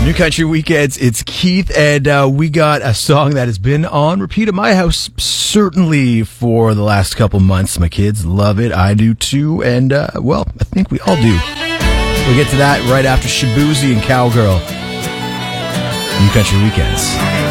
New Country Weekends, it's Keith, and we got a song that has been on repeat at my house certainly for the last couple months. My kids love it. I do too, and, well, I think we all do. We'll get to that right after Shaboozey and Cowgirl. New Country Weekends.